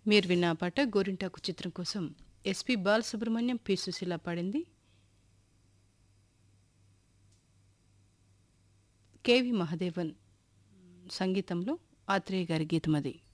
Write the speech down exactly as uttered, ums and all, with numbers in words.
మీరు విన్న ఆ పాట గోరింటాకు చిత్రం కోసం ఎస్పి బాలసుబ్రహ్మణ్యం పి సుశీల పాడింది. కెవి మహదేవన్ సంగీతంలో ఆత్రేయ గారి గీతం అది.